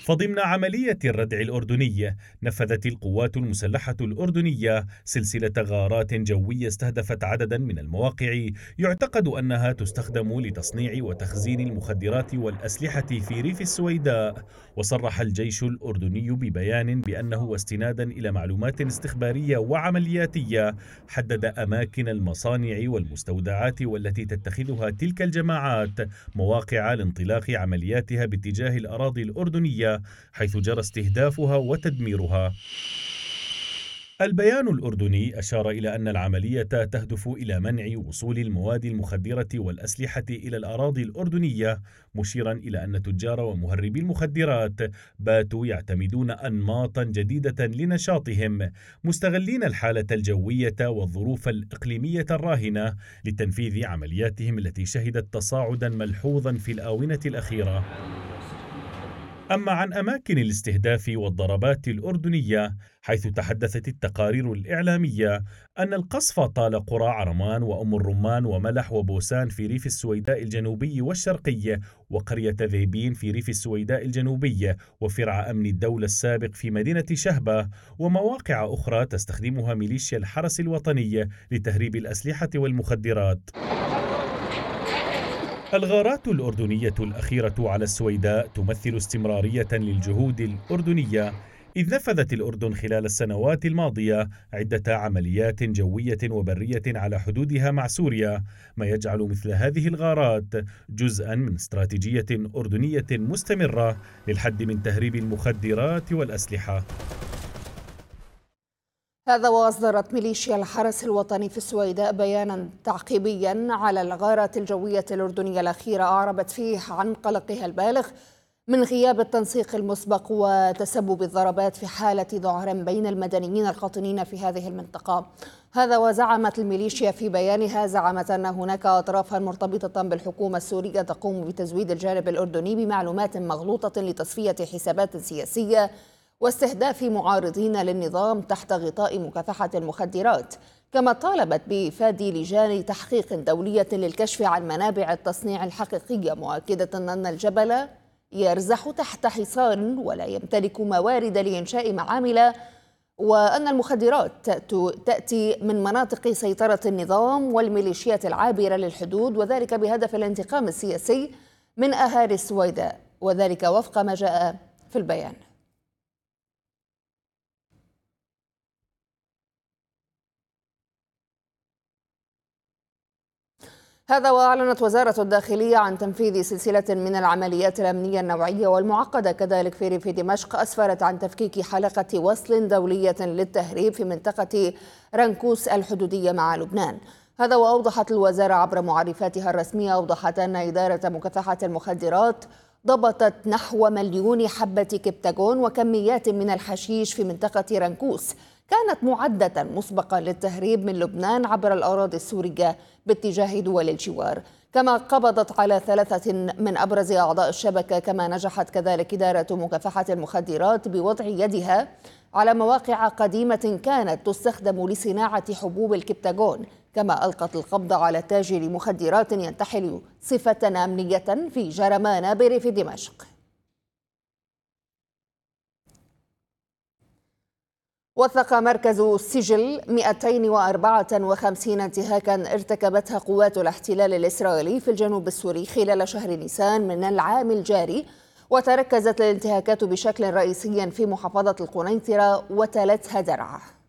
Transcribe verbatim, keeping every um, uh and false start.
فضمن عملية الردع الأردنية، نفذت القوات المسلحة الأردنية سلسلة غارات جوية استهدفت عددا من المواقع يعتقد أنها تستخدم لتصنيع وتخزين المخدرات والأسلحة في ريف السويداء. وصرح الجيش الأردني ببيان بأنه واستنادا إلى معلومات استخبارية وعملياتية حدد أماكن المصانع والمستودعات والتي تتخذها تلك الجماعات مواقع لانطلاق عملياتها باتجاه الأراضي الأردنية، حيث جرى استهدافها وتدميرها. البيان الأردني أشار إلى أن العملية تهدف إلى منع وصول المواد المخدرة والأسلحة إلى الأراضي الأردنية، مشيرا إلى أن تجار ومهربي المخدرات باتوا يعتمدون أنماطا جديدة لنشاطهم، مستغلين الحالة الجوية والظروف الإقليمية الراهنة لتنفيذ عملياتهم التي شهدت تصاعدا ملحوظا في الآونة الأخيرة. أما عن أماكن الاستهداف والضربات الأردنية، حيث تحدثت التقارير الإعلامية أن القصف طال قرى عرمان وأم الرمان وملح وبوسان في ريف السويداء الجنوبي والشرقي، وقرية ذيبين في ريف السويداء الجنوبي، وفرع أمن الدولة السابق في مدينة شهبة، ومواقع أخرى تستخدمها ميليشيا الحرس الوطني لتهريب الأسلحة والمخدرات. الغارات الأردنية الأخيرة على السويداء تمثل استمرارية للجهود الأردنية، إذ نفذت الأردن خلال السنوات الماضية عدة عمليات جوية وبرية على حدودها مع سوريا، ما يجعل مثل هذه الغارات جزءا من استراتيجية أردنية مستمرة للحد من تهريب المخدرات والأسلحة. هذا وأصدرت ميليشيا الحرس الوطني في السويداء بيانا تعقيبيا على الغارات الجوية الأردنية الأخيرة أعربت فيه عن قلقها البالغ من غياب التنسيق المسبق وتسبب الضربات في حالة ذعر بين المدنيين القاطنين في هذه المنطقة. هذا وزعمت الميليشيا في بيانها زعمت أن هناك أطرافا مرتبطة بالحكومة السورية تقوم بتزويد الجانب الأردني بمعلومات مغلوطة لتصفية حسابات سياسية واستهداف معارضين للنظام تحت غطاء مكافحة المخدرات، كما طالبت بإيفاد لجان تحقيق دولية للكشف عن منابع التصنيع الحقيقية، مؤكدة أن الجبل يرزح تحت حصار ولا يمتلك موارد لإنشاء معامل، وأن المخدرات تأتي من مناطق سيطرة النظام والميليشيات العابرة للحدود، وذلك بهدف الانتقام السياسي من أهالي السويداء، وذلك وفق ما جاء في البيان. هذا وأعلنت وزارة الداخلية عن تنفيذ سلسلة من العمليات الأمنية النوعية والمعقدة كذلك في ريف دمشق، أسفرت عن تفكيك حلقة وصل دولية للتهريب في منطقة رنكوس الحدودية مع لبنان. هذا وأوضحت الوزارة عبر معرفاتها الرسمية أوضحت أن إدارة مكافحة المخدرات ضبطت نحو مليون حبة كبتاغون وكميات من الحشيش في منطقة رنكوس كانت معدة مسبقا للتهريب من لبنان عبر الأراضي السورية باتجاه دول الجوار، كما قبضت على ثلاثة من أبرز أعضاء الشبكة، كما نجحت كذلك إدارة مكافحة المخدرات بوضع يدها على مواقع قديمة كانت تستخدم لصناعة حبوب الكبتاغون، كما ألقت القبض على تاجر مخدرات ينتحل صفة أمنية في جرمان بريف دمشق. وثق مركز السجل مئتين وأربعة وخمسين انتهاكا ارتكبتها قوات الاحتلال الإسرائيلي في الجنوب السوري خلال شهر نيسان من العام الجاري، وتركزت الانتهاكات بشكل رئيسي في محافظة القنيطرة وتلتها درعا.